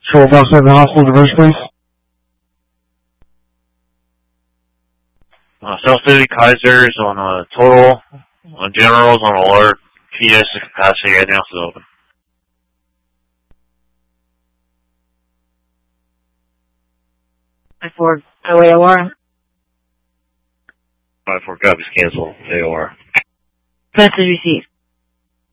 Shuttle Box 7 Hospital, diverse, please. South City Kaiser's on total, generals on alert, PS capacity right now is open. 5-4, AOR. 5-4 copies, cancel, AOR. Message received.